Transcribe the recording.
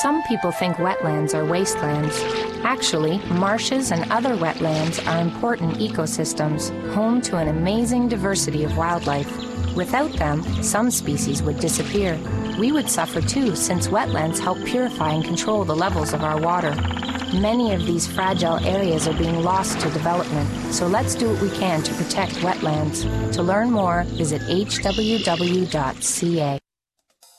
Some people think wetlands are wastelands. Actually, marshes and other wetlands are important ecosystems, home to an amazing diversity of wildlife. Without them, some species would disappear. We would suffer too, since wetlands help purify and control the levels of our water. Many of these fragile areas are being lost to development, so let's do what we can to protect wetlands. To learn more, visit hww.ca.